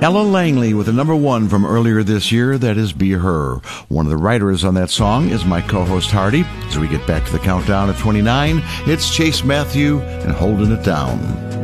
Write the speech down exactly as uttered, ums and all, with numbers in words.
Ella Langley with a number one from earlier this year, that is Be Her. One of the writers on that song is my co-host Hardy. As we get back to the countdown at twenty-nine, it's Chase Matthew and Holding It Down.